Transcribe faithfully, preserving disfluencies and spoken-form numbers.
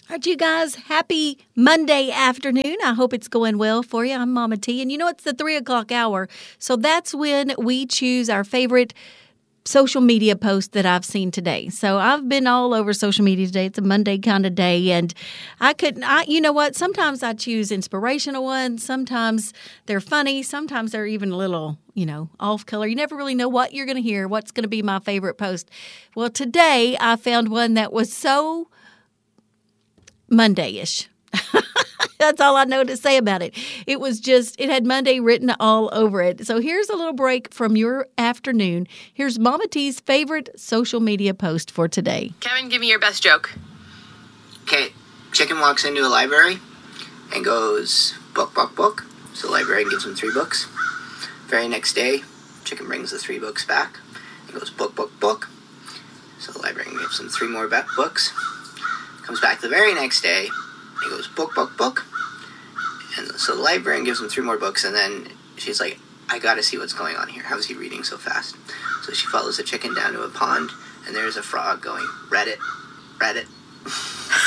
All right, you guys, happy Monday afternoon. I hope it's going well for you. I'm Mama T, and you know it's the three o'clock hour, so that's when we choose our favorite social media post that I've seen today. So I've been all over social media today. It's a Monday kind of day, and I couldn't, I, you know what? Sometimes I choose inspirational ones. Sometimes they're funny. Sometimes they're even a little, you know, off color. You never really know what you're going to hear, what's going to be my favorite post. Well, today I found one that was so Monday-ish. That's all I know to say about it. It was just, it had Monday written all over it. So here's a little break from your afternoon. Here's Mama T's favorite social media post for today. Kevin, give me your best joke. Okay, chicken walks into a library and goes, book, book, book. So the librarian gives him three books. Very next day, chicken brings the three books back and goes, book, book, book. So the librarian gives him three more books. Comes back the very next day, he goes, book, book, book. And so the librarian gives him three more books, and then she's like, I gotta see what's going on here. How is he reading so fast? So she follows the chicken down to a pond, and there's a frog going, Reddit, Reddit.